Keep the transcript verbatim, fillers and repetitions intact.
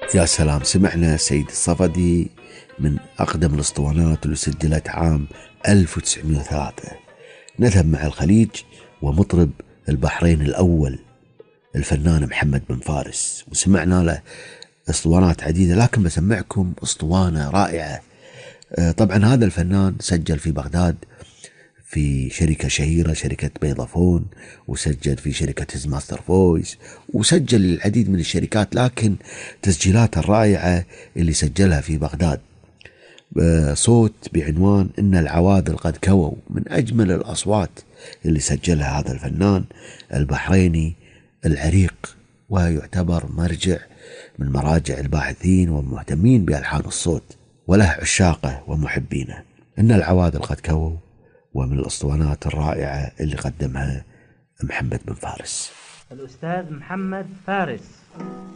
يا سلام، سمعنا سيد الصفدي من أقدم الأسطوانات اللي سجلت عام ألف وتسعمائة وثلاثة، نذهب مع الخليج ومطرب البحرين الأول الفنان محمد بن فارس، وسمعنا له أسطوانات عديدة، لكن بسمعكم أسطوانة رائعة. آه، طبعا هذا الفنان سجل في بغداد في شركة شهيرة، شركة بيضافون، وسجل في شركة هيز ماستر فويس، وسجل العديد من الشركات، لكن تسجيلاته الرائعة اللي سجلها في بغداد صوت بعنوان إن العواذل قد كووا، من أجمل الأصوات اللي سجلها هذا الفنان البحريني العريق، ويعتبر مرجع من مراجع الباحثين والمهتمين بألحان الصوت، وله عشاقه ومحبينه. إن العواذل قد كووا، ومن الأسطوانات الرائعة اللي قدمها محمد بن فارس. الأستاذ محمد فارس.